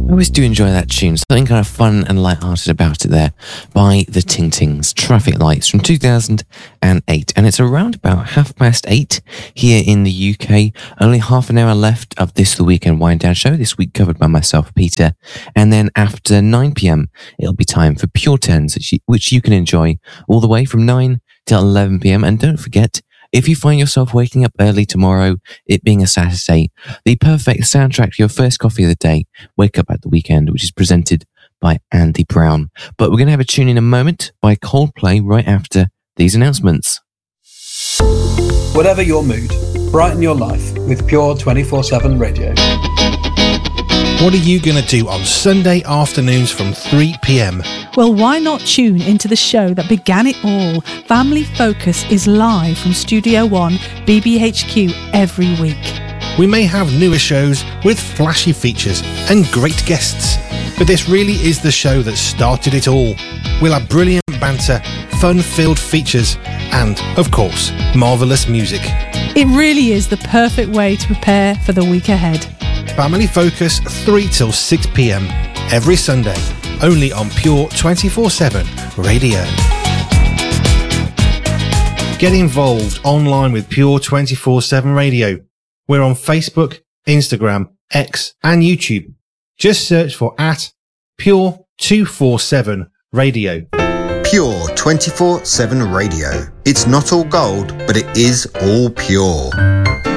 I always do enjoy that tune. Something kind of fun and light-hearted about it there by the Ting Tings, Traffic Lights from 2008. And it's around about 8:30 here in the UK. Only half an hour left of this The Weekend Wind Down show, this week covered by myself, Peter. And then after 9 p.m, it'll be time for Pure Turns, which you can enjoy all the way from 9 till 11 p.m. And don't forget, if you find yourself waking up early tomorrow, it being a Saturday, the perfect soundtrack for your first coffee of the day, Wake Up at the Weekend, which is presented by Andy Brown. But we're going to have a tune in a moment by Coldplay right after these announcements. Whatever your mood, brighten your life with Pure 24/7 Radio. What are you going to do on Sunday afternoons from 3 p.m? Well, why not tune into the show that began it all? Family Focus is live from Studio One, BBHQ, every week. We may have newer shows with flashy features and great guests, but this really is the show that started it all. We'll have brilliant banter, fun-filled features, and, of course, marvellous music. It really is the perfect way to prepare for the week ahead. Family Focus, 3 till 6 p.m. every Sunday, only on Pure 24/7 Radio. Get involved online with Pure 24/7 Radio. We're on Facebook, Instagram, X and YouTube. Just search for @Pure 247 Radio. Pure 24/7 Radio. It's not all gold, but it is all pure.